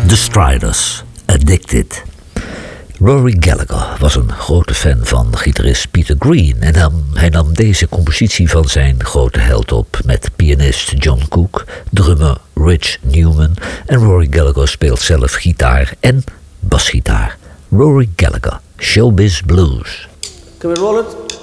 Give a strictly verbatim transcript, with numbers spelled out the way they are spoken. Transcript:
The Striders, Addicted. Rory Gallagher was een grote fan van gitarist Peter Green en nam, hij nam deze compositie van zijn grote held op met pianist John Cooke, drummer Rich Newman en Rory Gallagher speelt zelf gitaar en basgitaar. Rory Gallagher, Showbiz Blues. Can we roll it?